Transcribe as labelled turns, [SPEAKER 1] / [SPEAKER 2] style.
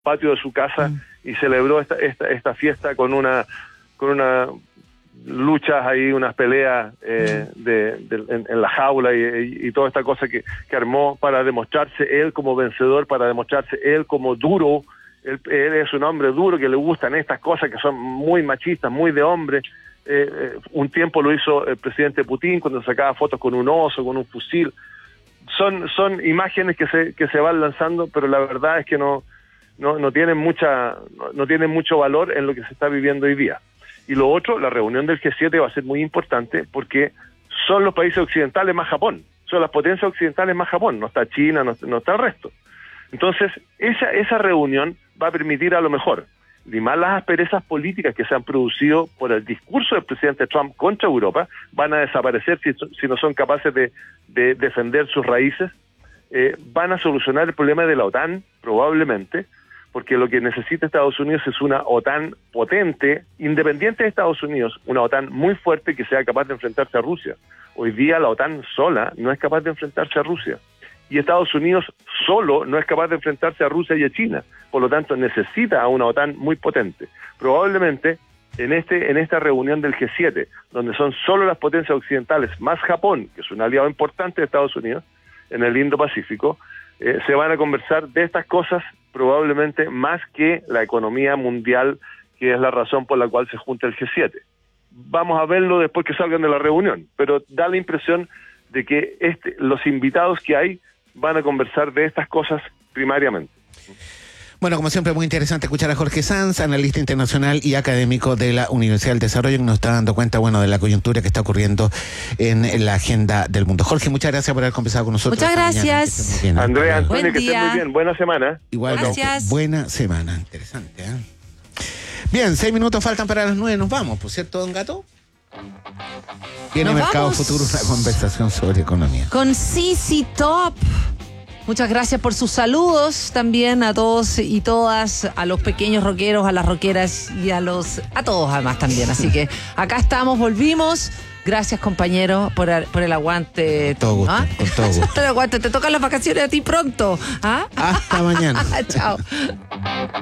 [SPEAKER 1] patio de su casa y celebró esta fiesta con una luchas ahí, unas peleas en la jaula y toda esta cosa que armó para demostrarse él como vencedor, para demostrarse él como duro. Él es un hombre duro que le gustan estas cosas que son muy machistas, muy de hombre. Un tiempo lo hizo el presidente Putin cuando sacaba fotos con un oso, con un fusil. Son imágenes que se van lanzando, pero la verdad es que no tienen mucho valor en lo que se está viviendo hoy día. Y lo otro, la reunión del G7 va a ser muy importante porque son los países occidentales más Japón, son las potencias occidentales más Japón, no está China, no está el resto. Entonces, esa reunión va a permitir a lo mejor limar las asperezas políticas que se han producido por el discurso del presidente Trump contra Europa, van a desaparecer si no son capaces de defender sus raíces, van a solucionar el problema de la OTAN, probablemente, porque lo que necesita Estados Unidos es una OTAN potente, independiente de Estados Unidos, una OTAN muy fuerte que sea capaz de enfrentarse a Rusia. Hoy día la OTAN sola no es capaz de enfrentarse a Rusia. Y Estados Unidos solo no es capaz de enfrentarse a Rusia y a China. Por lo tanto, necesita a una OTAN muy potente. Probablemente, en esta reunión del G7, donde son solo las potencias occidentales, más Japón, que es un aliado importante de Estados Unidos, en el Indo-Pacífico, se van a conversar de estas cosas probablemente más que la economía mundial, que es la razón por la cual se junta el G7. Vamos a verlo después que salgan de la reunión, pero da la impresión de que los invitados que hay van a conversar de estas cosas primariamente.
[SPEAKER 2] Bueno, como siempre, muy interesante escuchar a Jorge Sanz, analista internacional y académico de la Universidad del Desarrollo, que nos está dando cuenta, de la coyuntura que está ocurriendo en la agenda del mundo. Jorge, muchas gracias por haber conversado con nosotros.
[SPEAKER 3] Muchas gracias.
[SPEAKER 2] Bien,
[SPEAKER 1] Andrea, Antonio, que estén muy bien. Buena semana.
[SPEAKER 2] Igual,
[SPEAKER 3] gracias.
[SPEAKER 2] Buena semana. Interesante, ¿eh? Bien, 6 minutos faltan para las 9. Nos vamos, ¿por cierto, don Gato? Viene Mercado Futuro, una conversación sobre economía.
[SPEAKER 3] Con CC Top. Muchas gracias por sus saludos también a todos y todas, a los pequeños rockeros, a las rockeras y a todos además también. Así que acá estamos, volvimos. Gracias, compañero, por el aguante.
[SPEAKER 2] Todo gusto, con todo gusto.
[SPEAKER 3] El aguante, te tocan las vacaciones a ti pronto.
[SPEAKER 2] Hasta mañana.
[SPEAKER 3] Chao.